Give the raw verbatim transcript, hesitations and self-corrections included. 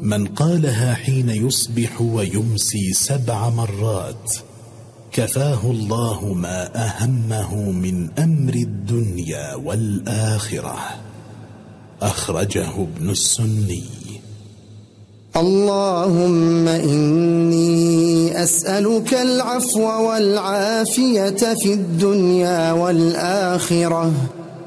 من قالها حين يصبح ويمسي سبع مرات كفاه الله ما أهمه من أمر الدنيا والآخرة. أخرجه ابن السني. اللهم إني أسألك العفو والعافية في الدنيا والآخرة.